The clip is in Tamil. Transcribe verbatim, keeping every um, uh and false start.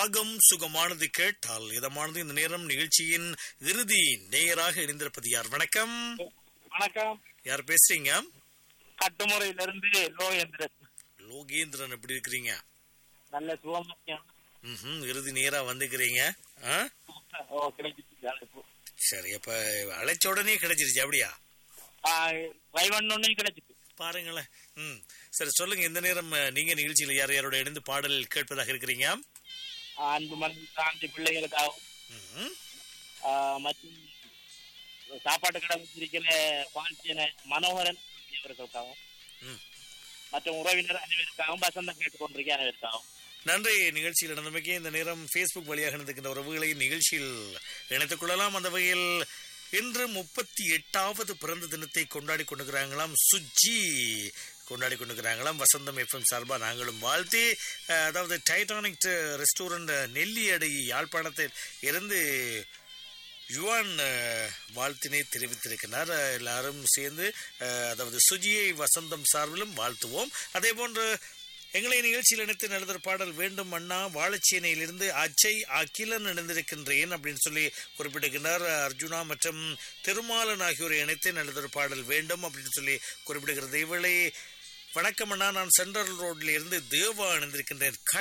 ராகம் சுகமானது கேட்டால் இதமானது. இந்த நேரம் நிகழ்ச்சியின் இறுதி நேயராக இணைந்திருப்பது யார்? வணக்கம். வணக்கம். யார் பேசுறீங்க? கட்டுமுறையில இருந்து லோகேந்திரன். லோகேந்திரன், எப்படி இருக்கிறீங்க? நல்ல சுகமா. ம் இறுதி நேரா வந்துக்கிறீங்க. ஓ, கிடைச்சிருச்சு. சரி, அப்ப அழைச்ச உடனே கிடைச்சிருச்சு அப்படியா? வைவண்ணே கிடைச்சிட்டு பாருங்களேன். ம் சரி, சொல்லுங்க. இந்த நேரம் நீங்க நிகழ்ச்சியில யார் யாரோட இணைந்து பாடல் கேட்பதாக இருக்கிறீங்க? அன்பு மணி சாந்தி பிள்ளைகளுக்காகவும் மற்றும் சாப்பாட்டு கடை வச்சிருக்கிற பாண்டியன மனோகரன் அவர்களுக்காகவும் மற்றும் உறவினர் அனைவருக்காகவும் வசந்தம் கேட்டுக்கொண்டிருக்க அனைவருக்காகவும் நன்றி. நிகழ்ச்சியில் நடந்தமைக்கு இந்த நேரம் பேஸ்புக் வழியாக நடந்துகின்ற உறவுகளை நிகழ்ச்சியில் இணைத்துக் கொள்ளலாம். அந்த வகையில் இன்று முப்பத்தி எட்டாவது பிறந்த தினத்தை கொண்டாடி கொண்டுக்கிறாங்களாம். சுஜி கொண்டாடி கொண்டுக்கிறாங்களாம். வசந்தம் எஃப்எம் சார்பா நாங்களும் வாழ்த்தி, அதாவது டைட்டானிக் ரெஸ்டாரண்ட் நெல்லியடை யாழ்ப்பாணத்தில் இருந்து யுவான் வாழ்த்தினை தெரிவித்திருக்கிறார். எல்லாரும் சேர்ந்து அதாவது சுஜியை வசந்தம் சார்பிலும் வாழ்த்துவோம். அதே போன்று எங்களை நிகழ்ச்சியில் இணைத்து நல்லதொரு பாடல் வேண்டும் அண்ணா, வாழைச்சேனையிலிருந்து அஜய் அகிலன் இணைந்திருக்கின்றேன் அப்படின்னு சொல்லி குறிப்பிடுகின்றார். அர்ஜுனா மற்றும் திருமாலன் ஆகியோரை இணைத்து நல்லதொரு பாடல் வேண்டும் அப்படின்னு சொல்லி குறிப்பிடுகிறது. இவளை வணக்கம் அண்ணா, நான் சென்ட்ரல் ரோட்ல இருந்து தேவா இணைந்திருக்கின்றேன்.